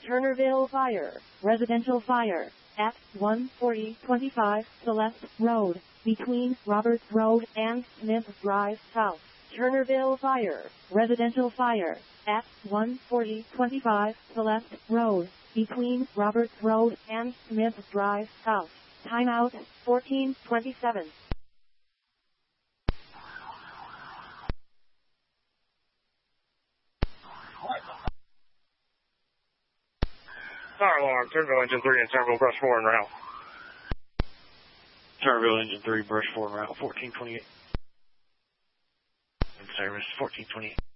Turnerville Fire, residential fire, at 14025 Celeste Road, between Roberts Road and Smith Drive South. Turnerville Fire, residential fire, at 14025 Celeste Road, between Roberts Road and Smith Drive South. Timeout, 1427. Fire alarm, Turnerville Engine 3 and Turnerville Brush 4 en route. Turnerville Engine 3, Brush 4 en route, 1428. In service, 1428.